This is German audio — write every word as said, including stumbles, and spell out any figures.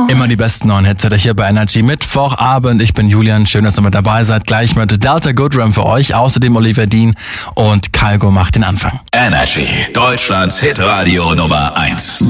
Immer die besten neuen Hits hier bei Energy Mittwochabend. Ich bin Julian, schön, dass ihr mit dabei seid. Gleich mit Delta Goodrem für euch. Außerdem Oliver Dean und Kygo macht den Anfang. Energy, Deutschlands Hitradio Nummer eins.